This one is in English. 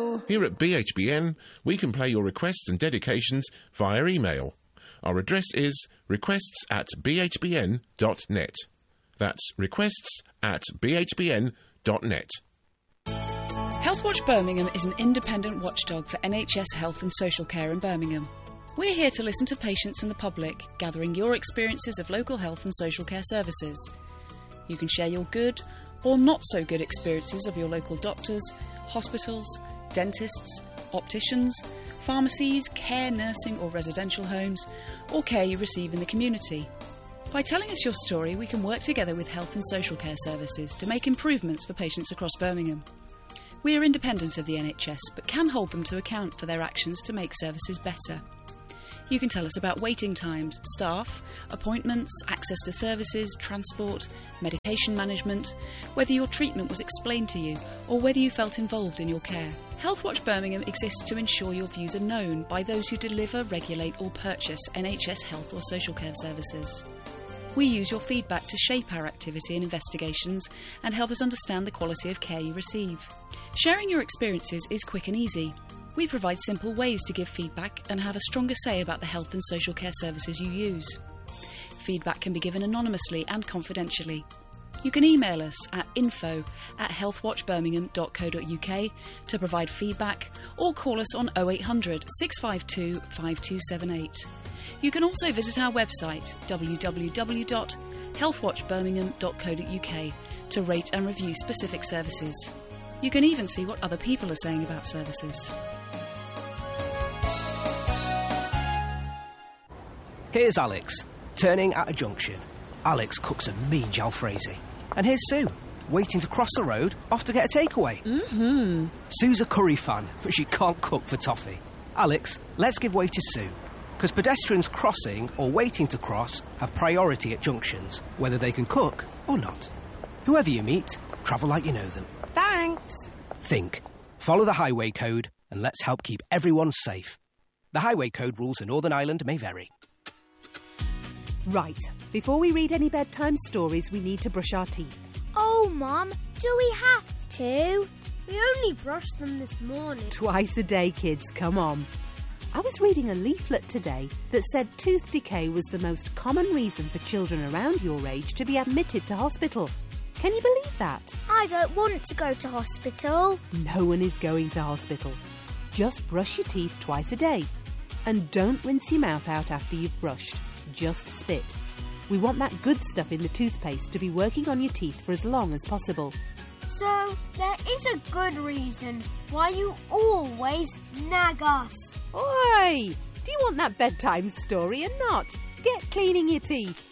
Here at BHBN, we can play your requests and dedications via email. Our address is requests@bhbn.net. That's requests@bhbn.net. Healthwatch Birmingham is an independent watchdog for NHS health and social care in Birmingham. We're here to listen to patients and the public, gathering your experiences of local health and social care services. You can share your good or not so good experiences of your local doctors, hospitals, dentists, opticians, pharmacies, care, nursing or residential homes, or care you receive in the community. By telling us your story, we can work together with health and social care services to make improvements for patients across Birmingham. We are independent of the NHS, but can hold them to account for their actions to make services better. You can tell us about waiting times, staff, appointments, access to services, transport, medication management, whether your treatment was explained to you, or whether you felt involved in your care. Healthwatch Birmingham exists to ensure your views are known by those who deliver, regulate or purchase NHS health or social care services. We use your feedback to shape our activity and investigations and help us understand the quality of care you receive. Sharing your experiences is quick and easy. We provide simple ways to give feedback and have a stronger say about the health and social care services you use. Feedback can be given anonymously and confidentially. You can email us at info@healthwatchbirmingham.co.uk to provide feedback, or call us on 0800 652 5278. You can also visit our website www.healthwatchbirmingham.co.uk to rate and review specific services. You can even see what other people are saying about services. Here's Alex, turning at a junction. Alex cooks a mean jalfrezi. And here's Sue, waiting to cross the road, off to get a takeaway. Sue's a curry fan, but she can't cook for toffee. Alex, let's give way to Sue. Because pedestrians crossing or waiting to cross have priority at junctions, whether they can cook or not. Whoever you meet, travel like you know them. Thanks. Think. Follow the highway code and let's help keep everyone safe. The highway code rules for Northern Ireland may vary. Right, before we read any bedtime stories, we need to brush our teeth. Oh, Mum, do we have to? We only brushed them this morning. Twice a day, kids, come on. I was reading a leaflet today that said tooth decay was the most common reason for children around your age to be admitted to hospital. Can you believe that? I don't want to go to hospital. No one is going to hospital. Just brush your teeth twice a day. And don't rinse your mouth out after you've brushed. Just spit. We want that good stuff in the toothpaste to be working on your teeth for as long as possible. So, there is a good reason why you always nag us. Oi! Do you want that bedtime story or not? Get cleaning your teeth.